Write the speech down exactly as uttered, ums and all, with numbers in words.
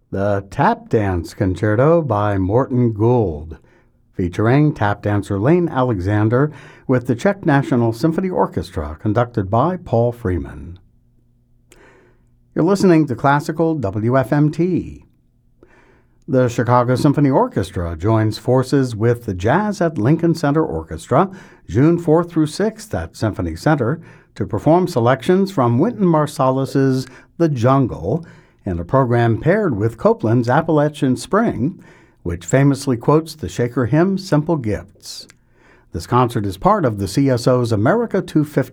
The Tap Dance Concerto by Morton Gould, featuring tap dancer Lane Alexander with the Czech National Symphony Orchestra, conducted by Paul Freeman. You're listening to Classical W F M T. The Chicago Symphony Orchestra joins forces with the Jazz at Lincoln Center Orchestra June fourth through sixth at Symphony Center to perform selections from Wynton Marsalis's The Jungle and a program paired with Copland's Appalachian Spring, which famously quotes the Shaker hymn Simple Gifts. This concert is part of the C S O's America two fifty